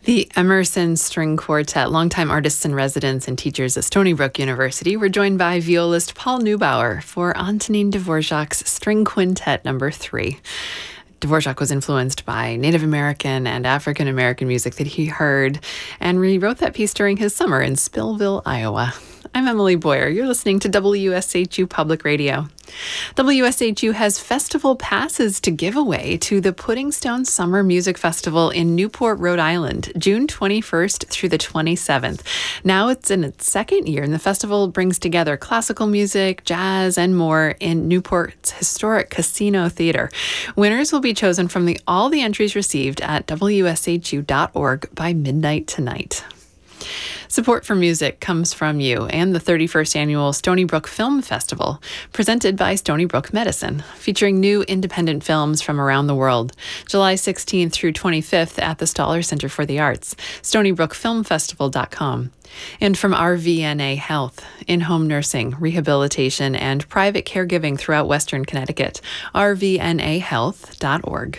The Emerson String Quartet, longtime artists in residence and teachers at Stony Brook University, were joined by violist Paul Neubauer for Antonin Dvorak's String Quintet No. 3. Dvorak was influenced by Native American and African American music that he heard, and rewrote that piece during his summer in Spillville, Iowa. I'm Emily Boyer. You're listening to WSHU Public Radio. WSHU has festival passes to give away to the Pudding Stone Summer Music Festival in Newport, Rhode Island, June 21st through the 27th. Now it's in its second year, and the festival brings together classical music, jazz, and more in Newport's historic Casino Theater. Winners will be chosen from all the entries received at WSHU.org by midnight tonight. Support for music comes from you and the 31st Annual Stony Brook Film Festival, presented by Stony Brook Medicine, featuring new independent films from around the world. July 16th through 25th at the Stoller Center for the Arts, StonyBrookFilmFestival.com. And from RVNA Health, in-home nursing, rehabilitation, and private caregiving throughout Western Connecticut, rvnahealth.org.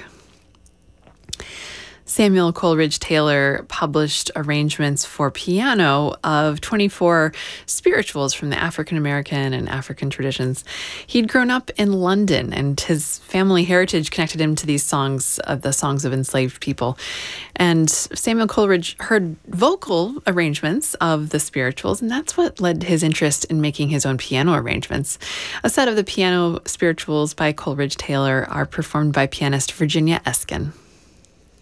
Samuel Coleridge Taylor published arrangements for piano of 24 spirituals from the African American and African traditions. He'd grown up in London, and his family heritage connected him to these songs, the songs of enslaved people. And Samuel Coleridge heard vocal arrangements of the spirituals, and that's what led to his interest in making his own piano arrangements. A set of the piano spirituals by Coleridge Taylor are performed by pianist Virginia Eskin.